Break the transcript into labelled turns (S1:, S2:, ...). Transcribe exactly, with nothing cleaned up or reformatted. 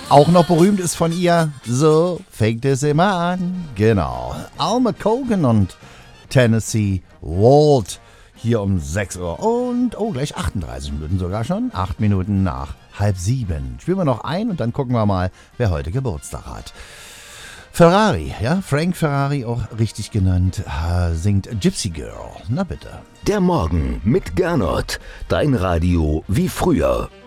S1: Auch noch berühmt ist von ihr, so fängt es immer an. Genau, Alma Cogan und Tennessee Walt. Hier um sechs Uhr und, oh, gleich achtunddreißig Minuten sogar schon. acht Minuten nach halb sieben. Spielen wir noch ein und dann gucken wir mal, wer heute Geburtstag hat. Ferrari, ja, Frank Ferrari, auch richtig genannt, äh, singt Gypsy Girl. Na bitte.
S2: Der Morgen mit Gernot. Dein Radio wie früher.